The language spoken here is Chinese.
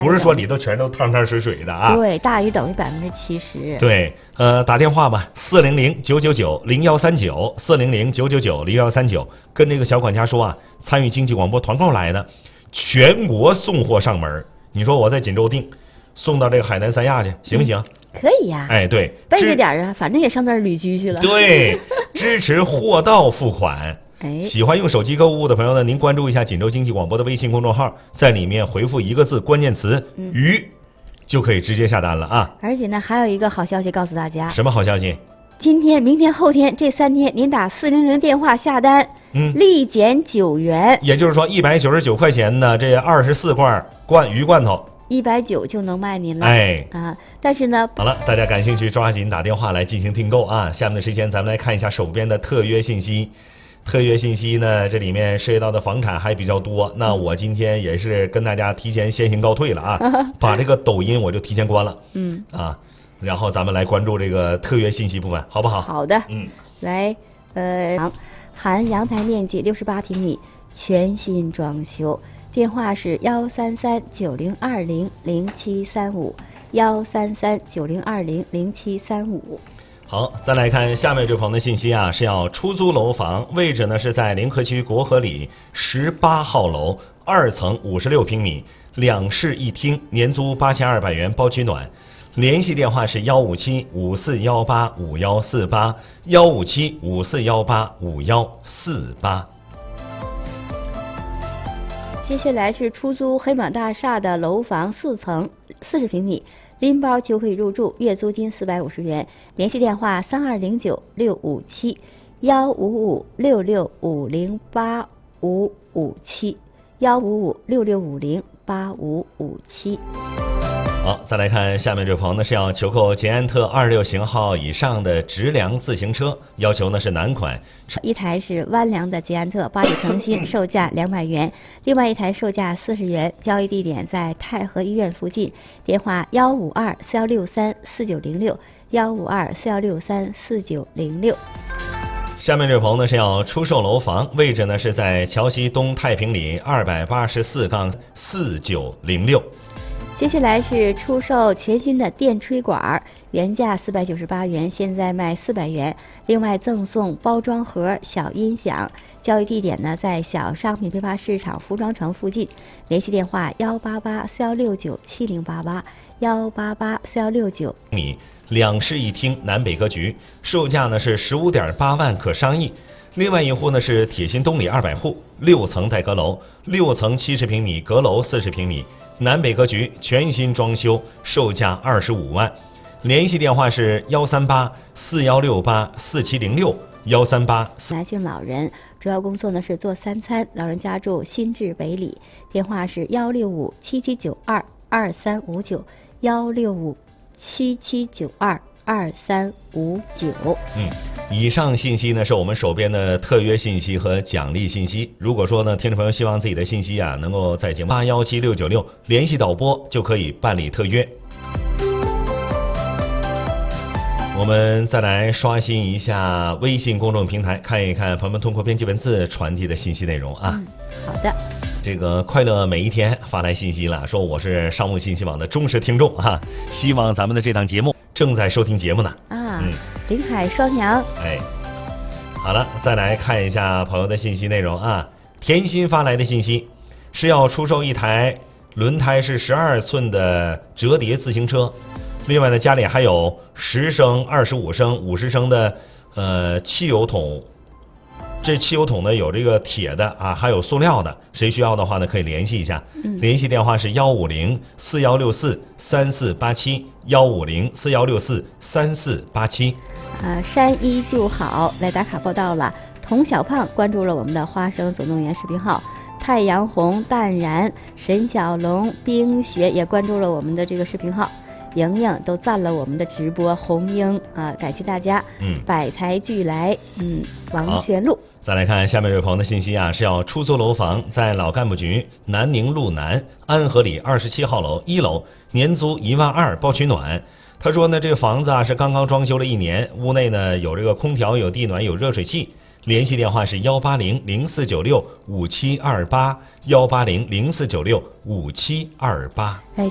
不是说里头全都汤汤水水的啊。 对，大于等于70%。 对，打电话吧，400-999-0139，400-999-0139，跟这个小管家说啊，参与经济广播团购来的，全国送货上门。你说我在锦州订，送到这个海南三亚去，行不行？ 可以呀。 哎，对， 背着点啊，反正也上这儿旅居去了。 对，支持货到付款。 哎， 喜欢用手机购物的朋友呢，您关注一下锦州经济广播的微信公众号，在里面回复一个字关键词“鱼”，就可以直接下单了啊！ 而且呢，还有一个好消息告诉大家。 什么好消息？ 今天、明天、后天这3天，您打400电话下单，立减9元。 也就是说，199块钱的这24罐鱼罐头 ，190就能卖您了。 哎啊，但是呢， 好了，大家感兴趣抓紧打电话来进行订购啊！下面的时间咱们来看一下手边的特约信息。特约信息呢，这里面涉及到的房产还比较多。那我今天也是跟大家提前先行告退了啊，把这个抖音我就提前关了。然后咱们来关注这个特约信息部分，好不好？ 好的。来，含阳台面积68平米，全新装修。电话是133-9020-0735，133-9020-0735。 好，再来看下面这朋友的信息啊，是要出租楼房，位置呢是在临河区国河里18号楼，2层56平米，2室1厅，年租8200元包取暖。联系电话是157-5418-5148，157-5418-5148。 接下来是出租黑马大厦的楼房，4层40平米，拎包就可以入住，月租金450元。联系电话3209-657-155-6650-8557，155-6650-8557。 好，再来看下面这朋友呢，是要求购捷安特26型号以上的直梁自行车，要求呢是男款。 一台是弯梁的捷安特8九成新，售价200元；另外一台售价40元。交易地点在太和医院附近。电话152-4163-4906，152-4163-4906。 下面这位朋友呢是要出售楼房，位置呢是在桥西东太平里284-4906。 接下来是出售全新的电吹管，原价498元，现在卖400元，另外赠送包装盒、小音响。交易地点呢在小商品批发市场服装城附近。联系电话188-4169-7088，188-4169。 2室1厅，南北格局，售价呢是15.8万，可商议。另外一户呢是铁心东里200户，6层带阁楼，6层70平米，阁楼40平米。南北格局，全新装修，售价25万。联系电话是138-4168-4706，138。 男性老人，主要工作呢是做3餐，老人家住新治北里。电话是165-7792-2359，165-7792-2359。 以上信息呢是我们手边的特约信息和奖励信息。如果说呢，听众朋友希望自己的信息啊能够在节目817696联系导播，就可以办理特约。我们再来刷新一下微信公众平台，看一看朋友们通过编辑文字传递的信息内容啊。 好的。 这个快乐每一天发来信息了，说我是商务信息网的忠实听众啊，希望咱们的这档节目正在收听节目呢。 林海双阳。 好了，再来看一下朋友的信息内容啊。甜心发来的信息是要出售一台轮胎是12寸的折叠自行车，另外呢家里还有10升、25升、50升的汽油桶。这汽油桶呢有这个铁的啊，还有塑料的，谁需要的话呢可以联系一下。联系电话是150-4164-3487，150-4164-3487。 山一就好来打卡报道了。童小胖关注了我们的花生总动员视频号，太阳红、淡然、沈小龙、冰雪也关注了我们的这个视频号。莹莹都赞了我们的直播，红英啊，感谢大家。百财俱来，王全路。 再来看下面这位朋友的信息啊，是要出租楼房，在老干部局南宁路南安和里27号楼1楼，年租1万2，包取暖。他说呢，这个房子啊是刚刚装修了1年，屋内呢有这个空调、有地暖、有热水器。联系电话是180-0496-5728，180-0496-5728。